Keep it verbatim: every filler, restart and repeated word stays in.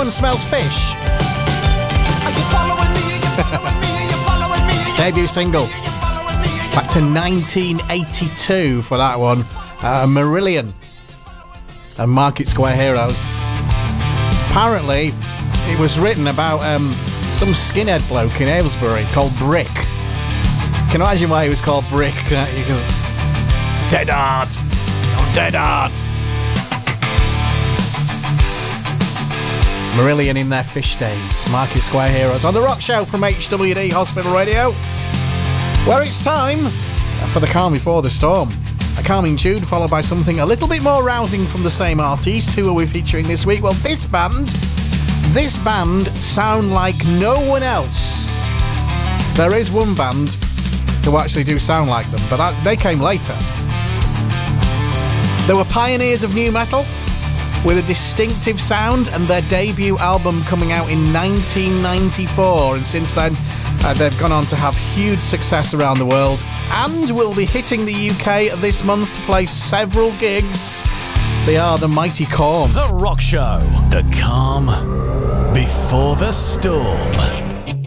Anyone smells fish? Are you following me? You following me? You following me? Debut single. Back to nineteen eighty-two for that one. Uh, Marillion and Market Square Heroes. Apparently, it was written about um, some skinhead bloke in Aylesbury called Brick. Can you imagine why he was called Brick? Because dead hard. Dead hard. Marillion in their fish days. Market Square Heroes on The Rock Show from H W D Hospital Radio, where it's time for the calm before the storm. A calming tune followed by something a little bit more rousing from the same artist. Who are we featuring this week? Well, this band, this band sound like no one else. There is one band who actually do sound like them, but they came later. They were pioneers of nu metal with a distinctive sound, and their debut album coming out in nineteen ninety-four, and since then uh, they've gone on to have huge success around the world and will be hitting the U K this month to play several gigs. They are the mighty Korn. The Rock Show. The calm before the storm.